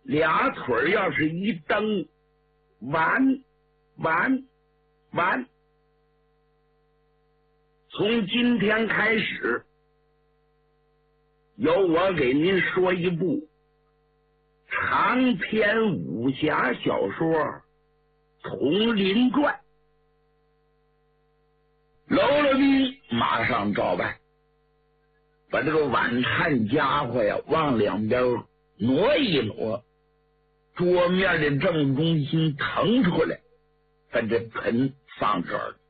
俩腿要是一蹬，完，从今天开始，由我给您说一部长篇武侠小说《佟林传》。娄了兵马上照办，把这个晚餐家伙呀往两边挪一挪，桌面的正中心腾出来，把这盆放这儿。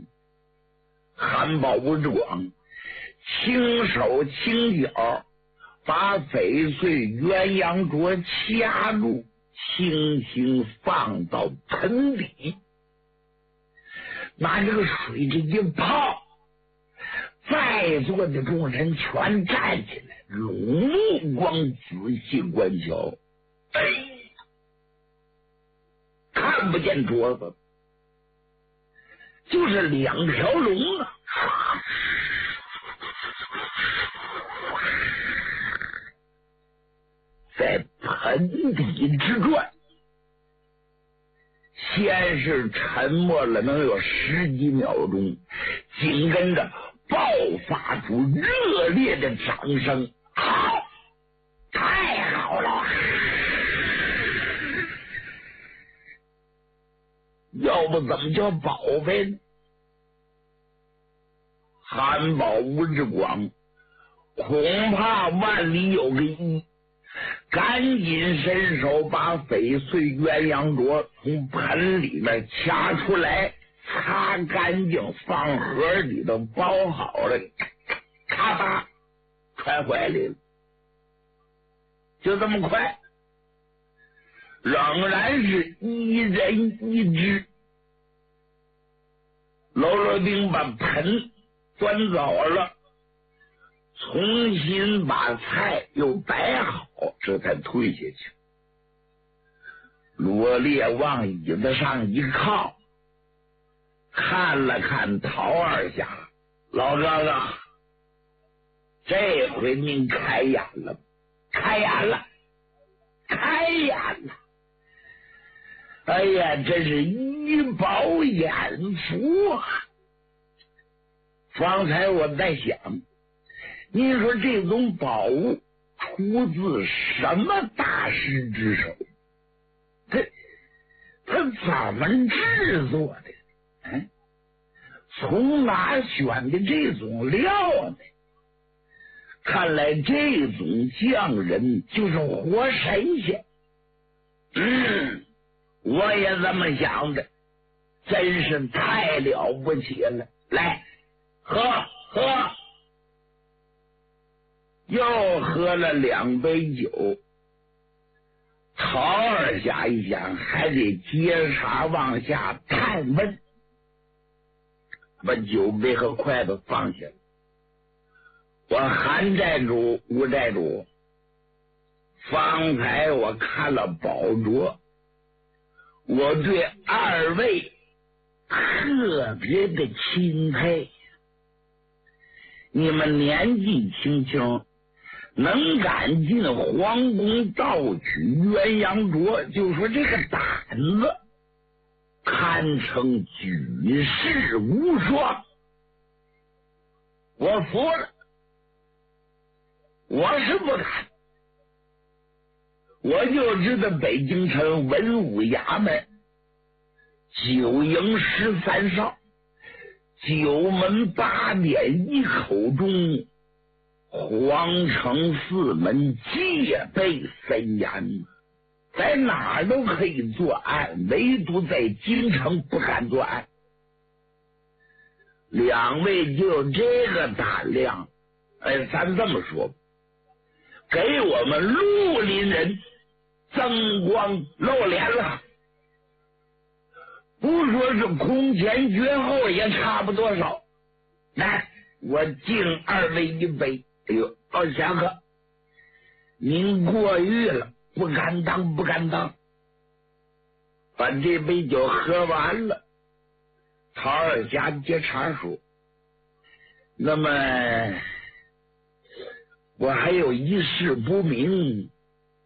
韩宝吴志广轻手轻脚把翡翠鸳鸯镯掐住，轻轻放到盆底，拿这个水这一泡，在座的众人全站起来，目光仔细观瞧。哎，看不见镯子，就是两条龙啊，在盆底之转。先是沉默了能有10几秒钟，紧跟着爆发出热烈的掌声。好，太好了！要不怎么叫宝贝呢？韩宝吴志广恐怕万里有个一，赶紧伸手把翡翠鸳鸯镯从盆里面掐出来，擦干净，放盒里头包好了，咔吧揣怀里了。就这么快，仍然是一人一只。娄了兵把盆端走了，重新把菜又摆好，这才退下去。罗烈往椅子上一靠，看了看陶二侠，老哥哥，这回您开眼了，开眼了，开眼了！哎呀，真是一饱眼福啊！方才我在想，您说这种宝物出自什么大师之手？他怎么制作的？从哪选的这种料呢？看来这种匠人就是活神仙。我也这么想的，真是太了不起了。来，喝。又喝了2杯酒，陶二侠一想，还得接茬往下探问，把酒杯和筷子放下了。我韩寨主、吴寨主，方才我看了宝镯，我对2位特别的钦佩。你们年纪轻轻，能敢进皇宫盗取鸳鸯镯，就说这个胆子堪称举世无双。我服了，我是不敢。我就知道北京城文武衙门9营13哨9门8点1口中，皇城4门戒备森严，在哪儿都可以作案，唯独在京城不敢作案。2位就有这个胆量，咱这么说，给我们绿林人增光露脸了。不说是空前绝后，也差不多少。来，我敬2位一杯。哎呦，二侠客，您过誉了，不敢当。把这杯酒喝完了，陶二侠接茬说：“那么我还有一事不明，